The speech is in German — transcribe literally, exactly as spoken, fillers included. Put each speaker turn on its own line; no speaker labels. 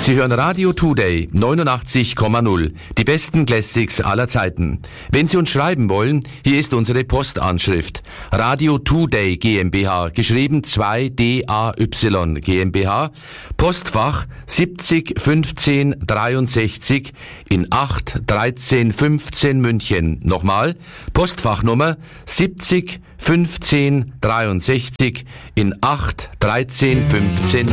Sie hören Radio Today neunundachtzig Komma null, die besten Classics aller Zeiten. Wenn Sie uns schreiben wollen, hier ist unsere Postanschrift. Radio Today GmbH, geschrieben zwei D A Y GmbH, Postfach siebzig fünfzehn dreiundsechzig in acht dreizehn fünfzehn München. Nochmal, Postfachnummer siebzig fünfzehn dreiundsechzig in acht dreizehn fünfzehn